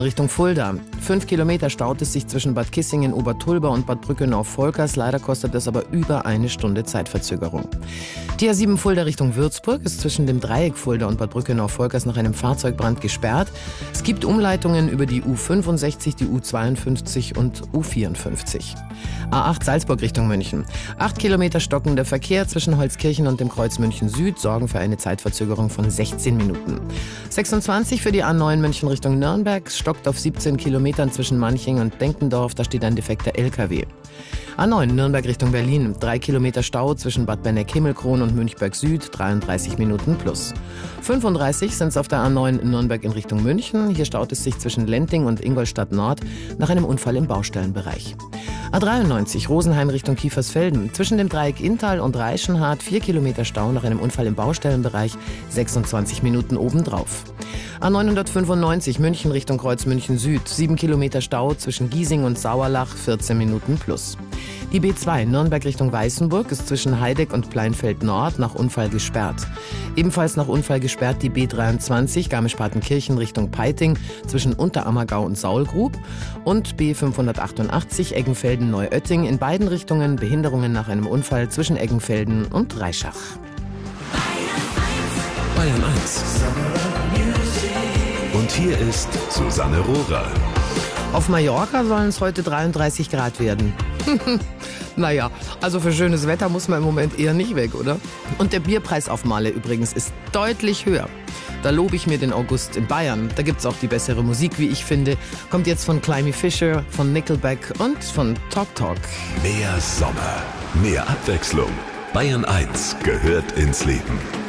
Richtung Fulda. 5 Kilometer staut es sich zwischen Bad Kissingen, Obertulba und Bad Brückenau-Volkers. Leider kostet es aber über eine Stunde Zeitverzögerung. Die A7 Fulda Richtung Würzburg ist zwischen dem Dreieck Fulda und Bad Brückenau-Volkers nach einem Fahrzeugbrand gesperrt. Es gibt Umleitungen über die U65, die U52 und U54. A8 Salzburg Richtung München. 8 Kilometer stockender Verkehr zwischen Holzkirchen und dem Kreuz München Süd sorgen für eine Zeitverzögerung von 16 Minuten. 26 für die A9 München Richtung Nürnberg. Stockt auf 17 Kilometern zwischen Manching und Denkendorf. Da steht ein defekter LKW. A9 Nürnberg Richtung Berlin. 3 Kilometer Stau zwischen Bad Benneck-Himmelkron und Münchberg Süd. 33 Minuten plus. 35 sind es auf der A9 Nürnberg in Richtung München. Hier staut es sich zwischen Lenting und Ingolstadt Nord nach einem Unfall im Baustellenbereich. A93 Rosenheim Richtung Kiefersfelden. Zwischen dem Dreieck Inntal und Reichenhart 4 Kilometer Stau nach einem Unfall im Baustellenbereich. 26 Minuten obendrauf. A995 München Richtung Kreuz München Süd. 7 Kilometer Stau zwischen Giesing und Sauerlach. 14 Minuten plus. Die B2 Nürnberg Richtung Weißenburg ist zwischen Heideck und Pleinfeld Nord nach Unfall gesperrt. Ebenfalls nach Unfall gesperrt die B23 Garmisch-Partenkirchen Richtung Peiting zwischen Unterammergau und Saulgrub und B588 Eggenfelden-Neuötting. In beiden Richtungen Behinderungen nach einem Unfall zwischen Eggenfelden und Reischach. Bayern 1. Und hier ist Susanne Rohrer. Auf Mallorca sollen es heute 33 Grad werden. Naja, also für schönes Wetter muss man im Moment eher nicht weg, oder? Und der Bierpreis auf Malle übrigens ist deutlich höher. Da lobe ich mir den August in Bayern. Da gibt's auch die bessere Musik, wie ich finde. Kommt jetzt von Climby Fisher, von Nickelback und von Talk Talk. Mehr Sommer, mehr Abwechslung. Bayern 1 gehört ins Leben.